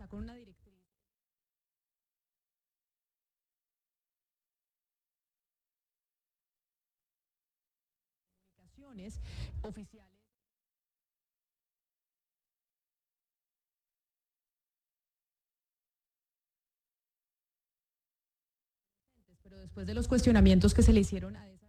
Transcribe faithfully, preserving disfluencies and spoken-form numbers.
está con una directriz de comunicaciones oficiales. Pero después de los cuestionamientos que se le hicieron a